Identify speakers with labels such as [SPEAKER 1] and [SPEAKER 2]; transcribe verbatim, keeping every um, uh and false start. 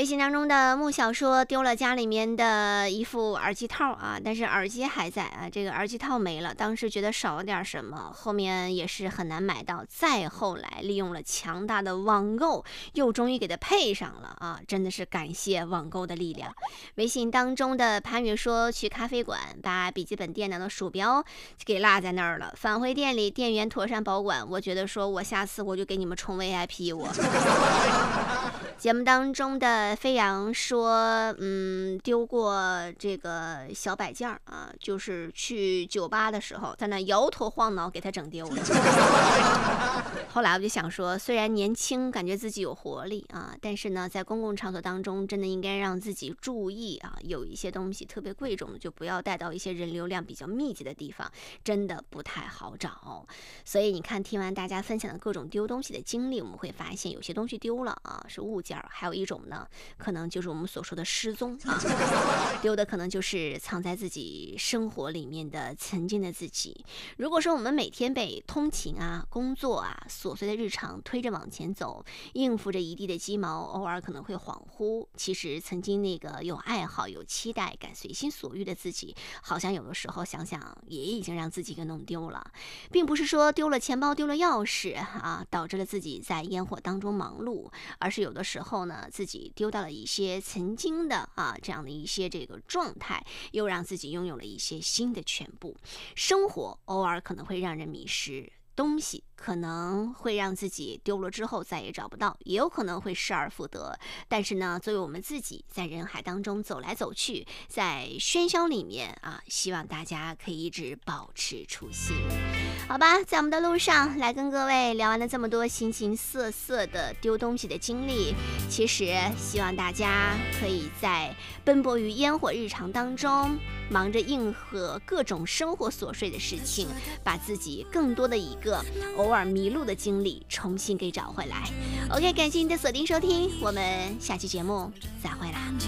[SPEAKER 1] 微信当中的穆小说丢了家里面的一副耳机套啊，但是耳机还在啊，这个耳机套没了，当时觉得少了点什么，后面也是很难买到，再后来利用了强大的网购，又终于给它配上了啊，真的是感谢网购的力量。微信当中的潘宇说去咖啡馆把笔记本电脑的鼠标给落在那儿了，返回店里店员妥善保管，我觉得说我下次我就给你们充 V I P 我。节目当中的飞扬说，嗯，丢过这个小摆件啊，就是去酒吧的时候，在那摇头晃脑给他整丢了。后来我就想说，虽然年轻，感觉自己有活力啊，但是呢，在公共场所当中，真的应该让自己注意啊，有一些东西特别贵重的，就不要带到一些人流量比较密集的地方，真的不太好找。所以你看，听完大家分享的各种丢东西的经历，我们会发现有些东西丢了啊，是物件，还有一种呢，可能就是我们所说的失踪啊，丢的可能就是藏在自己生活里面的曾经的自己。如果说我们每天被通勤啊、工作啊、琐碎的日常推着往前走，应付着一地的鸡毛，偶尔可能会恍惚，其实曾经那个有爱好、有期待、敢随心所欲的自己，好像有的时候想想也已经让自己给弄丢了。并不是说丢了钱包、丢了钥匙啊，导致了自己在烟火当中忙碌，而是有的时候呢，自己丢到了一些曾经的啊这样的一些这个状态，又让自己拥有了一些新的全部。生活偶尔可能会让人迷失，东西可能会让自己丢了之后再也找不到，也有可能会失而复得。但是呢，作为我们自己在人海当中走来走去，在喧嚣里面啊，希望大家可以一直保持初心。好吧，在我们的路上来跟各位聊完了这么多形形色色的丢东西的经历，其实希望大家可以在奔波于烟火日常当中，忙着应和各种生活琐碎的事情，把自己更多的一个偶尔迷路的经历重新给找回来。 OK， 感谢你的锁定收听，我们下期节目再会啦。